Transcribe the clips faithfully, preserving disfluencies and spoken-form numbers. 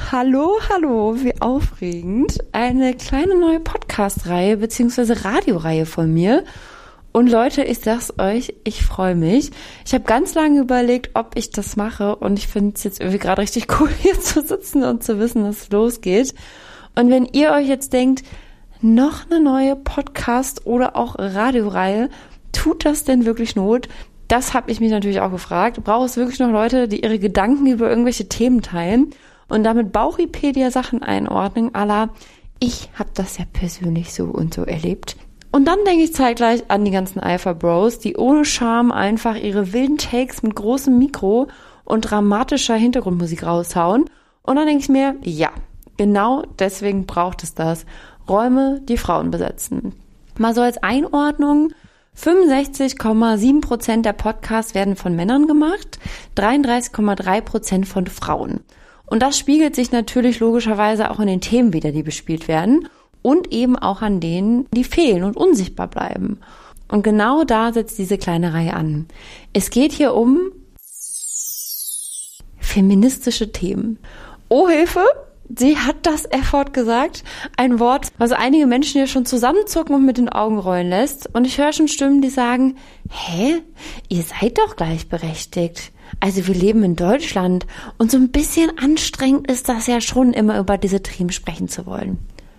hallo, hallo, wie aufregend. Eine kleine neue Podcast-Reihe bzw. Radioreihe von mir. Und Leute, ich sag's euch, ich freue mich. Ich habe ganz lange überlegt, ob ich das mache und ich finde es jetzt irgendwie gerade richtig cool, hier zu sitzen und zu wissen, dass es losgeht. Und wenn ihr euch jetzt denkt, noch eine neue Podcast- oder auch Radioreihe, tut das denn wirklich Not? Das habe ich mich natürlich auch gefragt. Braucht es wirklich noch Leute, die ihre Gedanken über irgendwelche Themen teilen und damit Bauchipedia-Sachen einordnen, à la, ich habe das ja persönlich so und so erlebt. Und dann denke ich zeitgleich an die ganzen Alpha-Bros, die ohne Scham einfach ihre wilden Takes mit großem Mikro und dramatischer Hintergrundmusik raushauen. Und dann denke ich mir, ja, genau deswegen braucht es das. Räume, die Frauen besetzen. Mal so als Einordnung, fünfundsechzig Komma sieben Prozent der Podcasts werden von Männern gemacht, dreiunddreißig Komma drei Prozent von Frauen. Und das spiegelt sich natürlich logischerweise auch in den Themen wieder, die bespielt werden. Und eben auch an denen, die fehlen und unsichtbar bleiben. Und genau da setzt diese kleine Reihe an. Es geht hier um feministische Themen. Oh Hilfe, sie hat das F-Wort gesagt. Ein Wort, was einige Menschen hier schon zusammenzucken und mit den Augen rollen lässt. Und ich höre schon Stimmen, die sagen, hä, ihr seid doch gleichberechtigt. Also wir leben in Deutschland und so ein bisschen anstrengend ist das ja schon, immer über diese Themen sprechen zu wollen.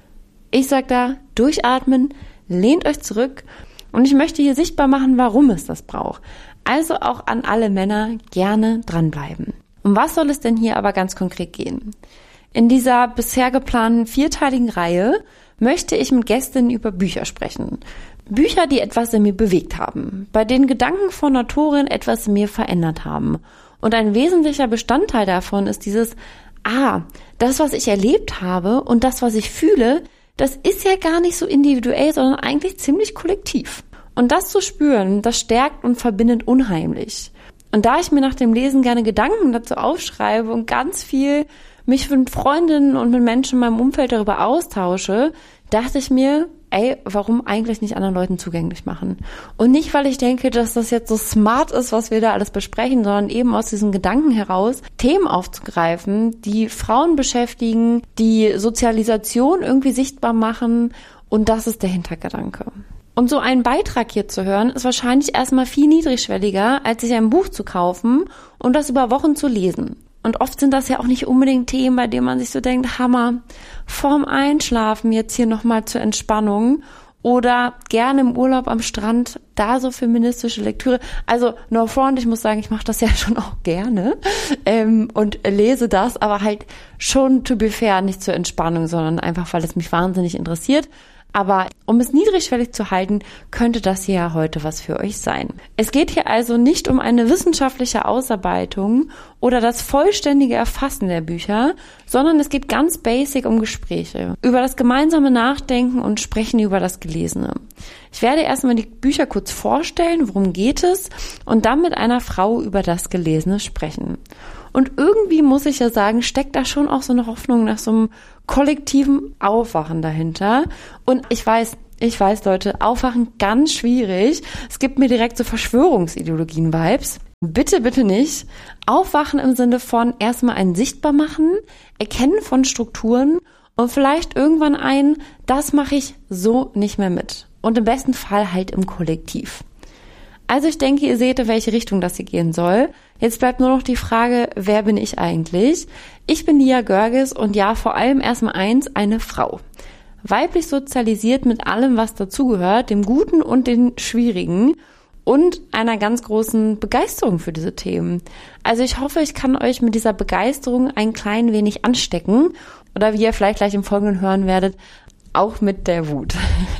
Ich sag da, durchatmen, lehnt euch zurück und ich möchte hier sichtbar machen, warum es das braucht. Also auch an alle Männer gerne dranbleiben. Um was soll es denn hier aber ganz konkret gehen? In dieser bisher geplanten vierteiligen Reihe möchte ich mit Gästinnen über Bücher sprechen. Bücher, die etwas in mir bewegt haben, bei denen Gedanken von Autoren etwas in mir verändert haben. Und ein wesentlicher Bestandteil davon ist dieses, ah, das, was ich erlebt habe und das, was ich fühle, das ist ja gar nicht so individuell, sondern eigentlich ziemlich kollektiv. Und das zu spüren, das stärkt und verbindet unheimlich. Und da ich mir nach dem Lesen gerne Gedanken dazu aufschreibe und ganz viel mich mit Freundinnen und mit Menschen in meinem Umfeld darüber austausche, dachte ich mir, ey, warum eigentlich nicht anderen Leuten zugänglich machen? Und nicht, weil ich denke, dass das jetzt so smart ist, was wir da alles besprechen, sondern eben aus diesen Gedanken heraus, Themen aufzugreifen, die Frauen beschäftigen, die Sozialisation irgendwie sichtbar machen. Und das ist der Hintergedanke. Und so einen Beitrag hier zu hören, ist wahrscheinlich erstmal viel niedrigschwelliger, als sich ein Buch zu kaufen und das über Wochen zu lesen. Und oft sind das ja auch nicht unbedingt Themen, bei denen man sich so denkt, Hammer, vorm Einschlafen jetzt hier nochmal zur Entspannung oder gerne im Urlaub am Strand, da so feministische Lektüre. Also no front, ich muss sagen, ich mache das ja schon auch gerne ähm, und lese das, aber halt schon to be fair, nicht zur Entspannung, sondern einfach, weil es mich wahnsinnig interessiert. Aber um es niedrigschwellig zu halten, könnte das hier ja heute was für euch sein. Es geht hier also nicht um eine wissenschaftliche Ausarbeitung oder das vollständige Erfassen der Bücher, sondern es geht ganz basic um Gespräche, über das gemeinsame Nachdenken und Sprechen über das Gelesene. Ich werde erstmal die Bücher kurz vorstellen, worum geht es, und dann mit einer Frau über das Gelesene sprechen. Und irgendwie muss ich ja sagen, steckt da schon auch so eine Hoffnung nach so einem kollektiven Aufwachen dahinter. Und ich weiß, ich weiß, Leute, Aufwachen ganz schwierig. Es gibt mir direkt so Verschwörungsideologien-Vibes. Bitte, bitte nicht. Aufwachen im Sinne von erstmal ein Sichtbarmachen, Erkennen von Strukturen und vielleicht irgendwann ein, das mache ich so nicht mehr mit. Und im besten Fall halt im Kollektiv. Also ich denke, ihr seht, in welche Richtung das hier gehen soll. Jetzt bleibt nur noch die Frage, wer bin ich eigentlich? Ich bin Lia Görges und ja, vor allem erstmal eins, eine Frau. Weiblich sozialisiert mit allem, was dazugehört, dem Guten und den Schwierigen und einer ganz großen Begeisterung für diese Themen. Also ich hoffe, ich kann euch mit dieser Begeisterung ein klein wenig anstecken oder wie ihr vielleicht gleich im Folgenden hören werdet, auch mit der Wut.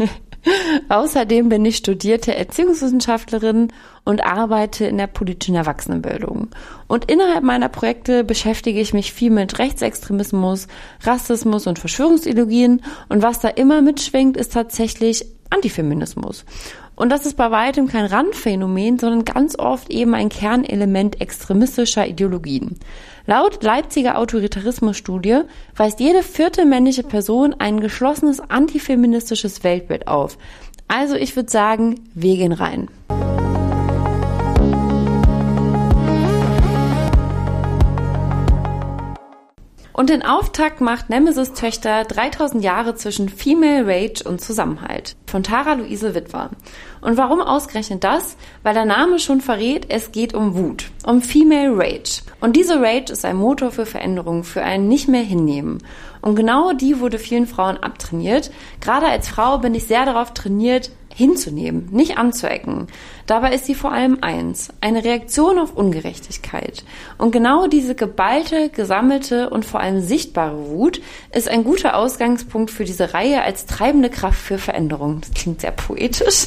Außerdem bin ich studierte Erziehungswissenschaftlerin und arbeite in der politischen Erwachsenenbildung. Und innerhalb meiner Projekte beschäftige ich mich viel mit Rechtsextremismus, Rassismus und Verschwörungsideologien. Und was da immer mitschwingt, ist tatsächlich Antifeminismus. Und das ist bei weitem kein Randphänomen, sondern ganz oft eben ein Kernelement extremistischer Ideologien. Laut Leipziger Autoritarismusstudie weist jede vierte männliche Person ein geschlossenes antifeministisches Weltbild auf. Also ich würde sagen, wir gehen rein. Und den Auftakt macht Nemesis Töchter dreitausend Jahre zwischen Female Rage und Zusammenhalt von Tara Luise Witwer. Und warum ausgerechnet das? Weil der Name schon verrät, es geht um Wut, um Female Rage. Und diese Rage ist ein Motor für Veränderungen, für ein nicht mehr hinnehmen. Und genau die wurde vielen Frauen abtrainiert. Gerade als Frau bin ich sehr darauf trainiert, hinzunehmen, nicht anzuecken. Dabei ist sie vor allem eins, eine Reaktion auf Ungerechtigkeit. Und genau diese geballte, gesammelte und vor allem sichtbare Wut ist ein guter Ausgangspunkt für diese Reihe als treibende Kraft für Veränderung. Das klingt sehr poetisch.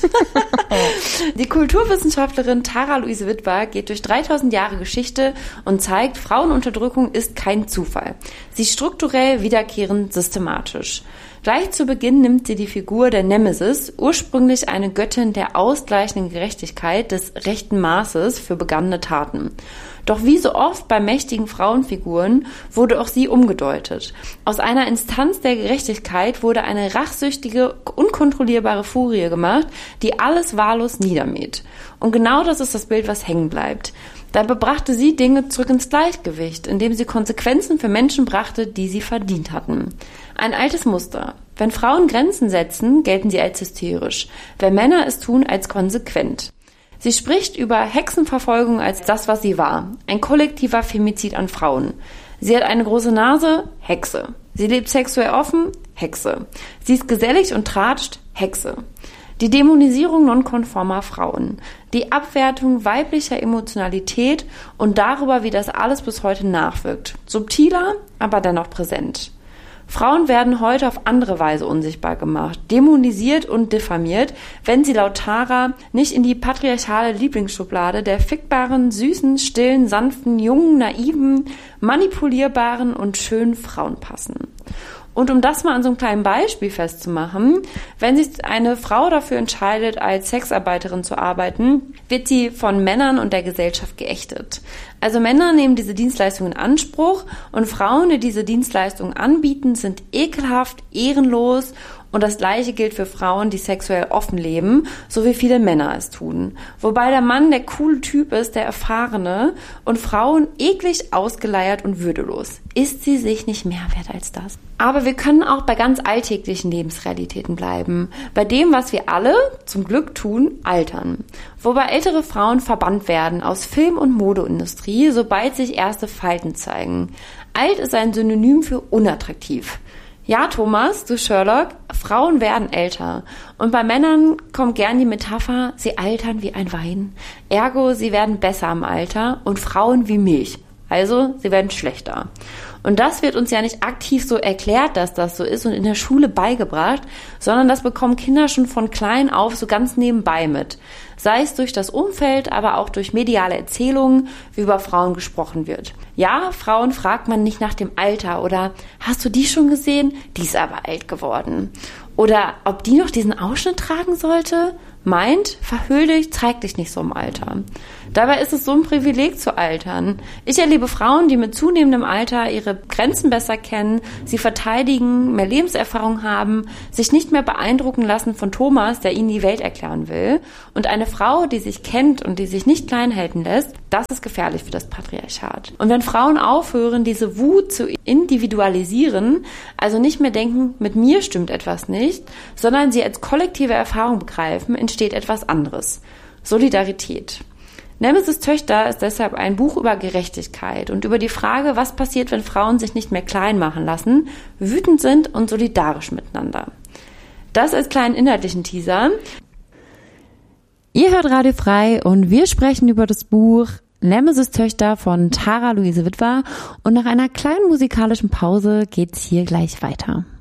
Die Kulturwissenschaftlerin Tara Luise Witwer geht durch dreitausend Jahre Geschichte und zeigt, Frauenunterdrückung ist kein Zufall. Sie ist strukturell, wiederkehrend, systematisch. Gleich zu Beginn nimmt sie die Figur der Nemesis, ursprünglich eine Göttin der ausgleichenden Gerechtigkeit, des rechten Maßes für begangene Taten. Doch wie so oft bei mächtigen Frauenfiguren wurde auch sie umgedeutet. Aus einer Instanz der Gerechtigkeit wurde eine rachsüchtige, unkontrollierbare Furie gemacht, die alles wahllos niedermäht. Und genau das ist das Bild, was hängen bleibt. Dabei brachte sie Dinge zurück ins Gleichgewicht, indem sie Konsequenzen für Menschen brachte, die sie verdient hatten. Ein altes Muster. Wenn Frauen Grenzen setzen, gelten sie als hysterisch. Wenn Männer es tun, als konsequent. Sie spricht über Hexenverfolgung als das, was sie war. Ein kollektiver Femizid an Frauen. Sie hat eine große Nase, Hexe. Sie lebt sexuell offen, Hexe. Sie ist gesellig und tratscht, Hexe. Die Dämonisierung nonkonformer Frauen, die Abwertung weiblicher Emotionalität und darüber, wie das alles bis heute nachwirkt. Subtiler, aber dennoch präsent. Frauen werden heute auf andere Weise unsichtbar gemacht, dämonisiert und diffamiert, wenn sie laut Tara nicht in die patriarchale Lieblingsschublade der fickbaren, süßen, stillen, sanften, jungen, naiven, manipulierbaren und schönen Frauen passen. Und um das mal an so einem kleinen Beispiel festzumachen, wenn sich eine Frau dafür entscheidet, als Sexarbeiterin zu arbeiten, wird sie von Männern und der Gesellschaft geächtet. Also Männer nehmen diese Dienstleistung in Anspruch und Frauen, die diese Dienstleistung anbieten, sind ekelhaft, ehrenlos. Und das Gleiche gilt für Frauen, die sexuell offen leben, so wie viele Männer es tun. Wobei der Mann der coole Typ ist, der Erfahrene und Frauen eklig, ausgeleiert und würdelos. Ist sie sich nicht mehr wert als das? Aber wir können auch bei ganz alltäglichen Lebensrealitäten bleiben. Bei dem, was wir alle zum Glück tun, altern. Wobei ältere Frauen verbannt werden aus Film- und Modeindustrie, sobald sich erste Falten zeigen. Alt ist ein Synonym für unattraktiv. Ja, Thomas, du Sherlock, Frauen werden älter. Und bei Männern kommt gern die Metapher, sie altern wie ein Wein. Ergo, sie werden besser im Alter und Frauen wie Milch. Also, sie werden schlechter. Und das wird uns ja nicht aktiv so erklärt, dass das so ist und in der Schule beigebracht, sondern das bekommen Kinder schon von klein auf so ganz nebenbei mit. Sei es durch das Umfeld, aber auch durch mediale Erzählungen, wie über Frauen gesprochen wird. Ja, Frauen fragt man nicht nach dem Alter oder hast du die schon gesehen? Die ist aber alt geworden. Oder ob die noch diesen Ausschnitt tragen sollte? Meint, verhüll dich, zeig dich nicht so im Alter. Dabei ist es so ein Privileg zu altern. Ich erlebe Frauen, die mit zunehmendem Alter ihre Grenzen besser kennen, sie verteidigen, mehr Lebenserfahrung haben, sich nicht mehr beeindrucken lassen von Thomas, der ihnen die Welt erklären will. Und eine Frau, die sich kennt und die sich nicht klein halten lässt, das ist gefährlich für das Patriarchat. Und wenn Frauen aufhören, diese Wut zu individualisieren, also nicht mehr denken, mit mir stimmt etwas nicht, sondern sie als kollektive Erfahrung begreifen, entsteht etwas anderes. Solidarität. Nemesis Töchter ist deshalb ein Buch über Gerechtigkeit und über die Frage, was passiert, wenn Frauen sich nicht mehr klein machen lassen, wütend sind und solidarisch miteinander. Das als kleinen inhaltlichen Teaser. Ihr hört Radio Frei und wir sprechen über das Buch Nemesis Töchter von Tara Luise Witwer und nach einer kleinen musikalischen Pause geht's hier gleich weiter.